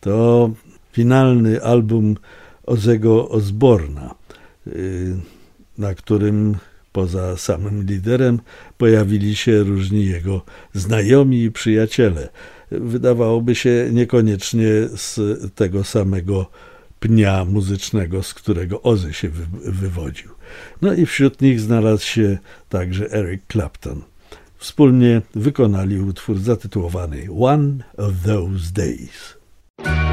To finalny album Ozzy'ego Osbourne'a, na którym poza samym liderem pojawili się różni jego znajomi i przyjaciele. Wydawałoby się niekoniecznie z tego samego pnia muzycznego, z którego Ozzy się wywodził. No i wśród nich znalazł się także Eric Clapton. Wspólnie wykonali utwór zatytułowany One of Those Days.